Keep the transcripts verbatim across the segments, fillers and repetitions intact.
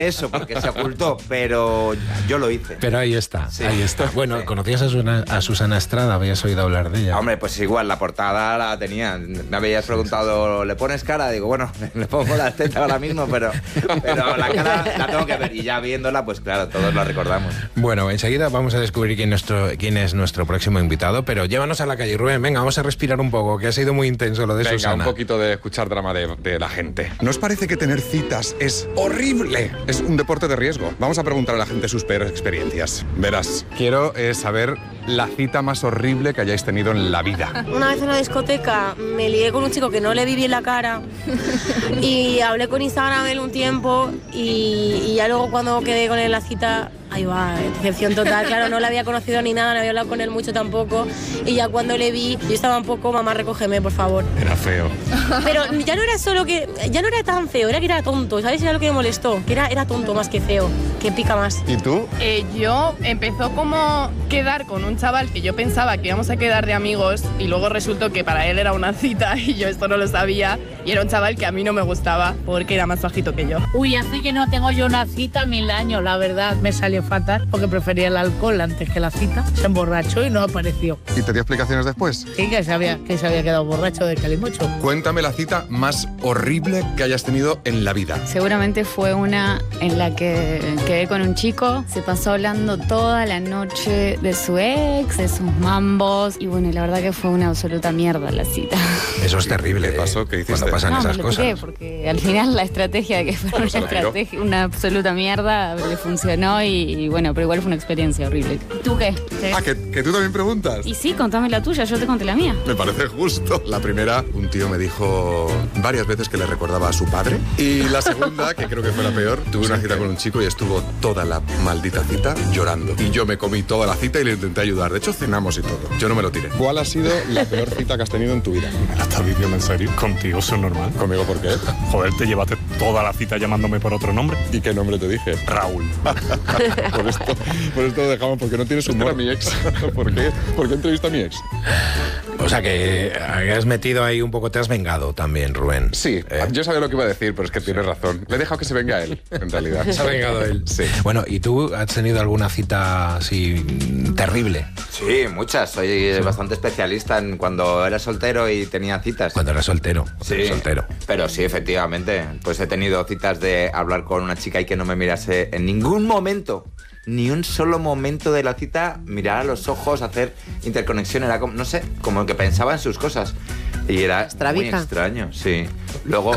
eso, porque se ocultó, pero yo lo hice. Pero ahí está, sí. ahí está. Bueno, sí. ¿Conocías a Susana, a Susana Estrada? ¿Habías oído hablar de ella? Hombre, pues igual, la portada la tenía. Me habías preguntado, ¿le pones cara? Digo, bueno, le pongo la teta ahora mismo, pero, pero la cara la tengo que ver. Y ya viéndola, pues claro, todos la recordamos. Bueno, enseguida vamos a descubrir quién, nuestro, quién es nuestro próximo invitado, pero llévanos a la calle, Rubén. Venga, vamos a respirar un poco, que ha sido muy intenso lo de Venga, Susana. un poquito de escuchar drama de, de la gente. ¿No os parece que tener citas es horrible? Es un deporte de riesgo. Vamos a preguntar a la gente sus peores experiencias. Verás, quiero eh, saber la cita más horrible que hayáis tenido en la vida. Una vez en una discoteca me lié con un chico que no le vi bien la cara y hablé con Instagram él un tiempo y, y ya luego cuando quedé con él en la cita, ahí va, decepción total. Claro, no le había conocido ni nada, no había hablado con él mucho tampoco y ya cuando le vi, yo estaba un poco, mamá, recógeme, por favor. Era feo. Pero ya no era solo que, ya no era tan feo, era que era tonto, ¿sabes? Era lo que me molestó, que era, era tonto más que feo, que pica más. ¿Y tú? Eh, yo empezó como quedar con un chaval que yo pensaba que íbamos a quedar de amigos y luego resultó que para él era una cita y yo esto no lo sabía y era un chaval que a mí no me gustaba porque era más bajito que yo. Uy, hace que no tengo yo una cita mil años, la verdad. Me salió fatal porque prefería el alcohol antes que la cita. Se emborrachó y no apareció. ¿Y te dio explicaciones después? Sí, que se había, que se había quedado borracho de calimocho. Cuéntame la cita más horrible que hayas tenido en la vida. Seguramente fue una en la que quedé con un chico, se pasó hablando toda la noche de su ex, de sus mambos, y bueno, la verdad que fue una absoluta mierda la cita. Eso es terrible. ¿Qué pasó? ¿Qué hiciste? Cuando pasan No, esas me lo tiré, cosas. porque al final la estrategia de que fuera una, se lo tiró. estrategia, una absoluta mierda le funcionó y, y bueno, pero igual fue una experiencia horrible. ¿Tú qué? Ah, ¿que, que tú también preguntas. Y sí, contame la tuya, yo te conté la mía. Me parece justo. La primera, un tío me dijo varias veces que le recordaba a su padre. Y la segunda, que creo que fue la peor, tuve una cita con un chico y estuvo toda la maldita cita llorando. Y yo me comí toda la cita y le intenté ayudar. De hecho, cenamos y todo. Yo no me lo tiré. ¿Cuál ha sido la peor cita que has tenido en tu vida? ¿Me la estás diciendo en serio? ¿Contigo eso es normal? ¿Conmigo por qué? Joder, te llevaste toda la cita llamándome por otro nombre. ¿Y qué nombre te dije? Raúl. por, esto, por esto lo dejamos, porque no tienes humor. Era mi ex. ¿Por qué? ¿Por qué entrevista a mi ex? O sea que has metido ahí un poco, te has vengado también, Rubén. Sí, ¿Eh? yo sabía lo que iba a decir, pero es que tienes razón. Le he dejado que se venga él, en realidad. Se ha vengado él. Sí. Bueno, ¿y tú has tenido alguna cita así terrible? Sí, muchas. Soy bastante especialista en cuando era soltero y tenía citas. Cuando eras soltero. Sí, soltero. pero sí, efectivamente. Pues he tenido citas de hablar con una chica y que no me mirase en ningún momento, ni un solo momento de la cita, mirar a los ojos, hacer interconexión. Era como, no sé, como que pensaba en sus cosas. Y era muy extraño, sí. Luego,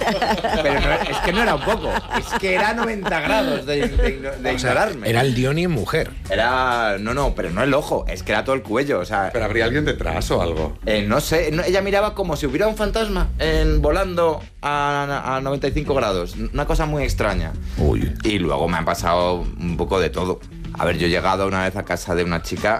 pero no, es que no era un poco, es que era noventa grados de, de, de O sea, ignorarme. era el Dioni en mujer. Era, no, no, pero no el ojo, es que era todo el cuello, o sea... ¿Pero habría alguien detrás o algo? Eh, no sé, no, ella miraba como si hubiera un fantasma en, volando a, a noventa y cinco grados. Una cosa muy extraña. Uy. Y luego me han pasado un poco de todo. A ver, yo he llegado una vez a casa de una chica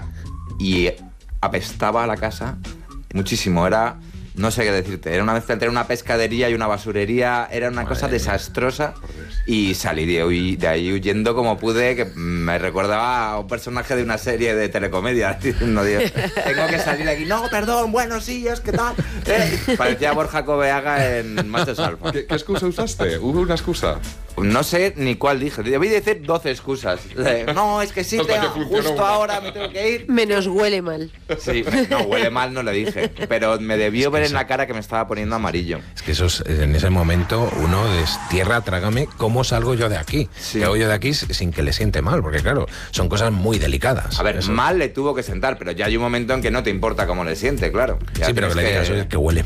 y apestaba a la casa muchísimo. Era, no sé qué decirte, era una mezcla entre una pescadería y una basurería. Era una Madre cosa mía. desastrosa. Y salí de, huy- de ahí huyendo como pude, que me recordaba a un personaje de una serie de telecomedia. Diciendo, Dios, tengo que salir de aquí. No, perdón, buenos días, ¿qué tal? Eh, parecía Borja Coveaga en Machos Alfa. ¿Qué, ¿Qué excusa usaste? ¿Hubo una excusa? No sé ni cuál dije. Debí decir doce excusas. Eh, No, es que sí, Hasta tengo- que funcionó justo una. ahora me tengo que ir. Menos huele mal. Sí, no, huele mal, no le dije. Pero me debió ver en la cara que me estaba poniendo amarillo. Es que eso es, en ese momento uno es tierra, trágame, ¿cómo salgo yo de aquí? Sí. ¿Qué hago yo de aquí sin que le siente mal? Porque claro, son cosas muy delicadas. A ver, Eso. mal le tuvo que sentar, pero ya hay un momento en que no te importa cómo le siente, claro. Ya Sí, pero que tienes le digas, oye, que huele